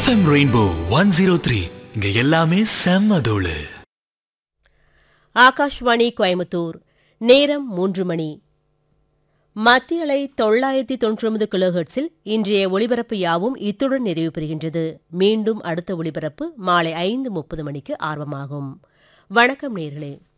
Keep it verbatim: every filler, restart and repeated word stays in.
FM rainbow one zero three இங்க எல்லாமே செம்ம தோளு. ஆகாஷ்வாணி கோயம்புத்தூர். நேரம் மூன்று மணி. மத்திய அலை தொள்ளாயிரத்தி தொன்னூற்றி ஒன்பது கிலோஹெர்ட்ஸில் இன்றைய ஒலிபரப்பு யாவும் இத்துடன் நிறைவு பெறுகின்றது. மீண்டும் அடுத்த ஒலிபரப்பு மாலை ஐந்து முப்பது மணிக்கு ஆரம்பமாகும். வணக்கம் நேயர்களே.